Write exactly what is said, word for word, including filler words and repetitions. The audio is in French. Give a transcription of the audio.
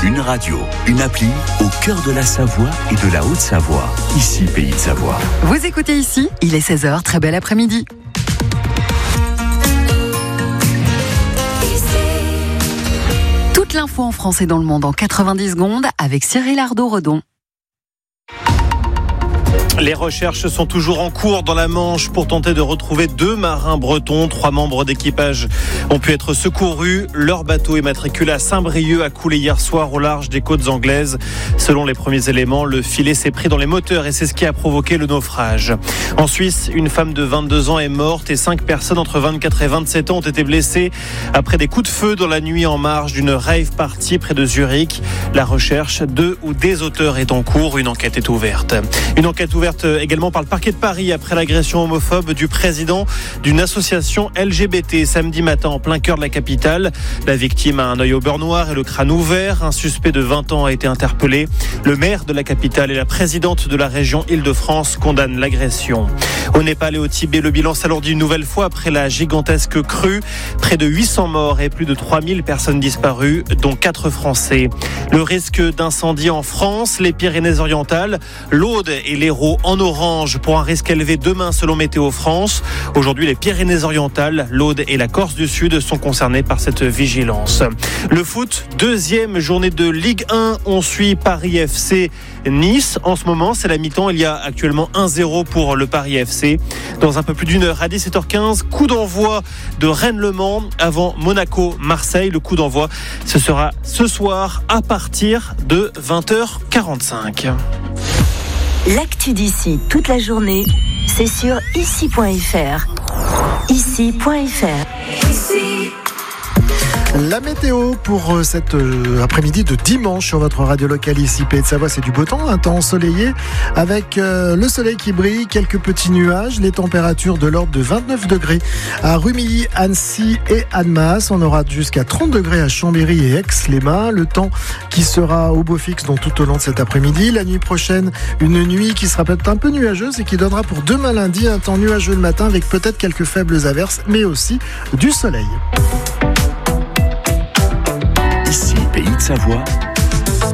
Une radio, une appli au cœur de la Savoie et de la Haute-Savoie. Ici, Pays de Savoie. Vous écoutez ici, il est seize heures, très bel après-midi. Toute l'info en France et dans le monde en quatre-vingt-dix secondes avec Cyril Ardo-Redon. Les recherches sont toujours en cours dans la Manche pour tenter de retrouver deux marins bretons. Trois membres d'équipage ont pu être secourus. Leur bateau immatriculé à Saint-Brieuc a coulé hier soir au large des côtes anglaises. Selon les premiers éléments, le filet s'est pris dans les moteurs et c'est ce qui a provoqué le naufrage. En Suisse, une femme de vingt-deux ans est morte et cinq personnes entre vingt-quatre et vingt-sept ans ont été blessées après des coups de feu dans la nuit en marge d'une rave party près de Zurich. La recherche de ou des auteurs est en cours. Une enquête est ouverte. Une enquête ouverte également par le parquet de Paris après l'agression homophobe du président d'une association L G B T samedi matin en plein cœur de la capitale. La victime a un œil au beurre noir et le crâne ouvert. Un suspect de vingt ans a été interpellé. Le maire de la capitale et la présidente de la région Île-de-France condamnent l'agression. Au Népal et au Tibet, le bilan s'alourdit une nouvelle fois après la gigantesque crue. Près de huit cents morts et plus de trois mille personnes disparues, dont quatre Français. Le risque d'incendie en France, les Pyrénées-Orientales, l'Aude et l'Hérault en orange pour un risque élevé demain selon Météo France. Aujourd'hui, les Pyrénées-Orientales, l'Aude et la Corse du Sud sont concernés par cette vigilance. Le foot, deuxième journée de Ligue un. On suit Paris F C Nice. En ce moment, c'est la mi-temps. Il y a actuellement un zéro pour le Paris F C. Dans un peu plus d'une heure, à dix-sept heures quinze, coup d'envoi de Rennes-Le Mans avant Monaco-Marseille. Le coup d'envoi, ce sera ce soir à partir de vingt heures quarante-cinq. L'actu d'ici toute la journée, c'est sur ici point f r. ici point f r. Ici. La météo pour cet après-midi de dimanche sur votre radio locale ici, Pays de Savoie, c'est du beau temps, un temps ensoleillé avec le soleil qui brille, quelques petits nuages, les températures de l'ordre de vingt-neuf degrés à Rumilly, Annecy et Annemasse. On aura jusqu'à trente degrés à Chambéry et Aix-les-Bains. Le temps qui sera au beau fixe donc tout au long de cet après-midi. La nuit prochaine, une nuit qui sera peut-être un peu nuageuse et qui donnera pour demain lundi un temps nuageux le matin avec peut-être quelques faibles averses, mais aussi du soleil. Ici, Pays de Savoie,